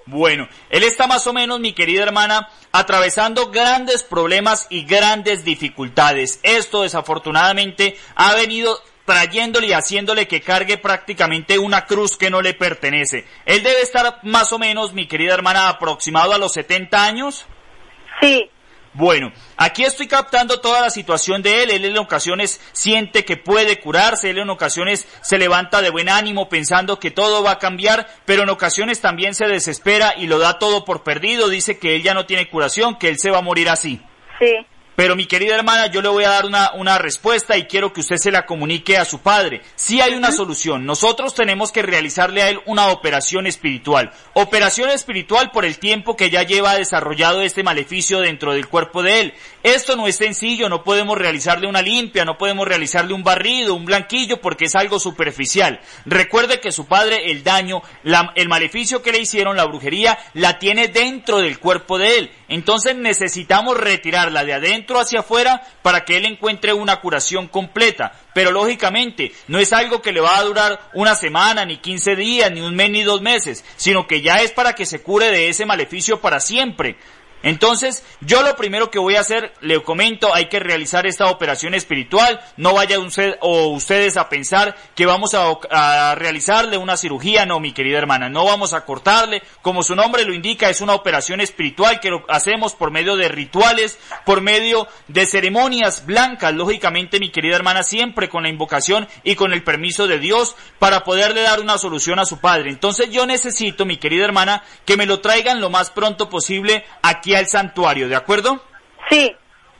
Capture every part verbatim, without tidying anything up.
Bueno, él está más o menos, mi querida hermana, atravesando grandes problemas y grandes dificultades. Esto desafortunadamente ha venido trayéndole y haciéndole que cargue prácticamente una cruz que no le pertenece. Él debe estar más o menos, mi querida hermana, aproximado a los setenta años. Sí. Bueno, aquí estoy captando toda la situación de él. Él en ocasiones siente que puede curarse, él en ocasiones se levanta de buen ánimo pensando que todo va a cambiar, pero en ocasiones también se desespera y lo da todo por perdido, dice que él ya no tiene curación, que él se va a morir así. Sí. Pero mi querida hermana, yo le voy a dar una, una respuesta y quiero que usted se la comunique a su padre. Sí hay una solución. Nosotros tenemos que realizarle a él una operación espiritual. Operación espiritual por el tiempo que ya lleva desarrollado este maleficio dentro del cuerpo de él. Esto no es sencillo, no podemos realizarle una limpia, no podemos realizarle un barrido, un blanquillo, porque es algo superficial. Recuerde que su padre, el daño, la, el maleficio que le hicieron, la brujería, la tiene dentro del cuerpo de él. Entonces necesitamos retirarla de adentro hacia afuera para que él encuentre una curación completa, pero lógicamente no es algo que le va a durar una semana, ni quince días, ni un mes, ni dos meses, sino que ya es para que se cure de ese maleficio para siempre. Entonces, yo lo primero que voy a hacer, le comento, hay que realizar esta operación espiritual. No vaya usted o ustedes a pensar que vamos a, a realizarle una cirugía. No, mi querida hermana, no vamos a cortarle. Como su nombre lo indica, es una operación espiritual que lo hacemos por medio de rituales, por medio de ceremonias blancas, lógicamente, mi querida hermana, siempre con la invocación y con el permiso de Dios para poderle dar una solución a su padre. Entonces, yo necesito, mi querida hermana, que me lo traigan lo más pronto posible aquí al santuario, ¿de acuerdo? Sí.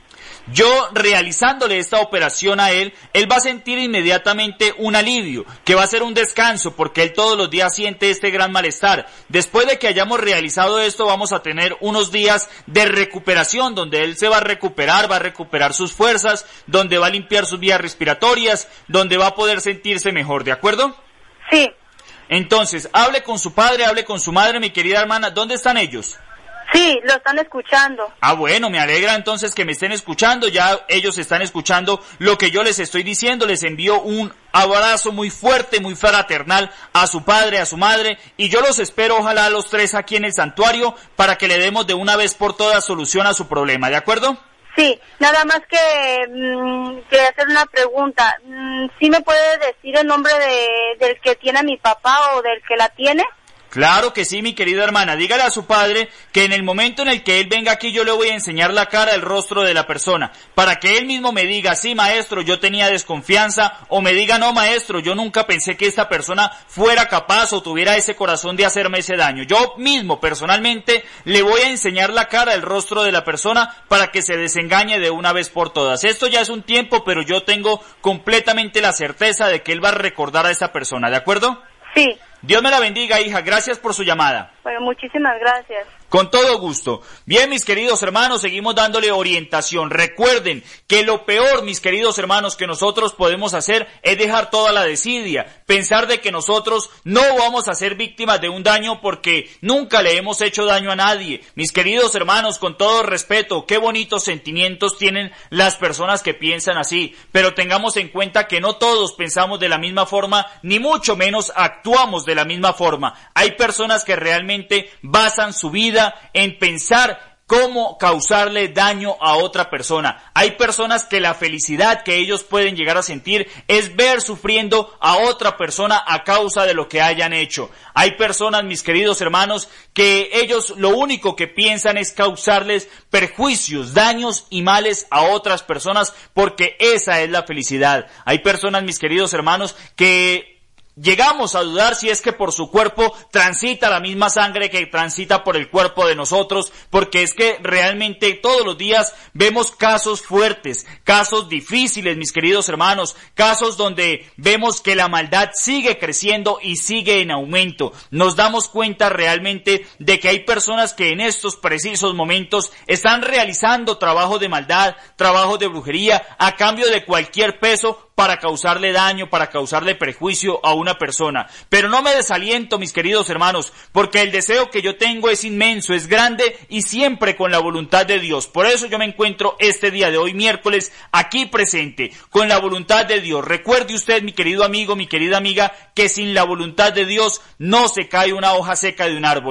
Yo realizándole esta operación a él, él va a sentir inmediatamente un alivio, que va a ser un descanso, porque él todos los días siente este gran malestar. Después de que hayamos realizado esto, vamos a tener unos días de recuperación, donde él se va a recuperar, va a recuperar sus fuerzas, donde va a limpiar sus vías respiratorias, donde va a poder sentirse mejor, ¿de acuerdo? Sí. Entonces, hable con su padre, hable con su madre, mi querida hermana. ¿Dónde están ellos? Sí, lo están escuchando. Ah, bueno, me alegra entonces que me estén escuchando, ya ellos están escuchando lo que yo les estoy diciendo, les envío un abrazo muy fuerte, muy fraternal a su padre, a su madre, y yo los espero ojalá a los tres aquí en el santuario para que le demos de una vez por todas solución a su problema, ¿de acuerdo? Sí, nada más que mmm, quería hacer una pregunta. ¿Sí me puede decir el nombre de, del que tiene a mi papá o del que la tiene? Claro que sí, mi querida hermana. Dígale a su padre que en el momento en el que él venga aquí yo le voy a enseñar la cara, el rostro de la persona, para que él mismo me diga, sí maestro, yo tenía desconfianza, o me diga, no maestro, yo nunca pensé que esta persona fuera capaz o tuviera ese corazón de hacerme ese daño. Yo mismo, personalmente, le voy a enseñar la cara, el rostro de la persona, para que se desengañe de una vez por todas. Esto ya es un tiempo, pero yo tengo completamente la certeza de que él va a recordar a esa persona, ¿de acuerdo? Sí. Dios me la bendiga, hija. Gracias por su llamada. Bueno, muchísimas gracias. Con todo gusto. Bien, mis queridos hermanos, seguimos dándole orientación. Recuerden que lo peor, mis queridos hermanos, que nosotros podemos hacer es dejar toda la desidia, pensar de que nosotros no vamos a ser víctimas de un daño porque nunca le hemos hecho daño a nadie. Mis queridos hermanos, con todo respeto, qué bonitos sentimientos tienen las personas que piensan así, pero tengamos en cuenta que no todos pensamos de la misma forma, ni mucho menos actuamos de la misma forma. Hay personas que realmente basan su vida en pensar cómo causarle daño a otra persona. Hay personas que la felicidad que ellos pueden llegar a sentir es ver sufriendo a otra persona a causa de lo que hayan hecho. Hay personas, mis queridos hermanos, que ellos lo único que piensan es causarles perjuicios, daños y males a otras personas porque esa es la felicidad. Hay personas, mis queridos hermanos, que llegamos a dudar si es que por su cuerpo transita la misma sangre que transita por el cuerpo de nosotros, porque es que realmente todos los días vemos casos fuertes, casos difíciles, mis queridos hermanos, casos donde vemos que la maldad sigue creciendo y sigue en aumento. Nos damos cuenta realmente de que hay personas que en estos precisos momentos están realizando trabajo de maldad, trabajo de brujería, a cambio de cualquier peso para causarle daño, para causarle perjuicio a una persona. Pero no me desaliento, mis queridos hermanos, porque el deseo que yo tengo es inmenso, es grande y siempre con la voluntad de Dios. Por eso yo me encuentro este día de hoy, miércoles, aquí presente, con la voluntad de Dios. Recuerde usted, mi querido amigo, mi querida amiga, que sin la voluntad de Dios no se cae una hoja seca de un árbol.